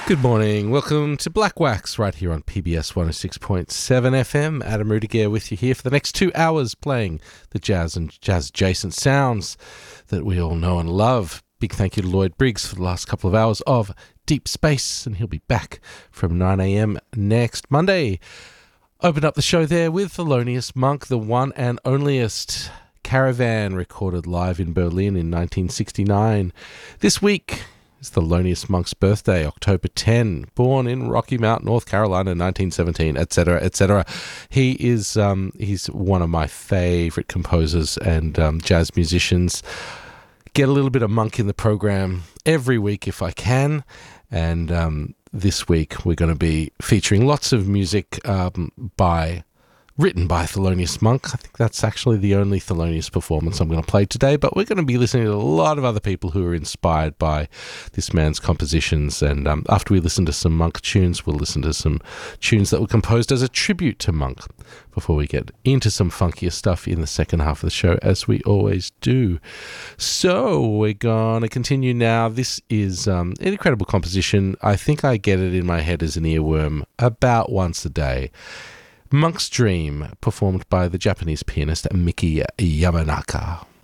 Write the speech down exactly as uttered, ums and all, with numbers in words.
Good morning. Welcome to Black Wax right here on P B S one oh six point seven F M. Adam Rudiger with you here for the next two hours playing the jazz and jazz-adjacent sounds that we all know and love. Big thank you to Lloyd Briggs for the last couple of hours of Deep Space, and he'll be back from nine a.m. next Monday. Opened up the show there with Thelonious Monk, the one and onlyest. Caravan, recorded live in Berlin in nineteen sixty-nine. This week is Thelonious Monk's birthday, October tenth, born in Rocky Mount, North Carolina, nineteen seventeen, et cetera, et cetera. He is um, he's one of my favourite composers and um, jazz musicians. Get a little bit of Monk in the program every week if I can, and um, this week we're going to be featuring lots of music um, by written by Thelonious Monk. I think that's actually the only Thelonious performance I'm going to play today, but we're going to be listening to a lot of other people who are inspired by this man's compositions, and um, after we listen to some Monk tunes, we'll listen to some tunes that were composed as a tribute to Monk before we get into some funkier stuff in the second half of the show, as we always do. So we're going to continue now. This is um, an incredible composition. I think I get it in my head as an earworm about once a day. Monk's Dream, performed by the Japanese pianist Miki Yamanaka.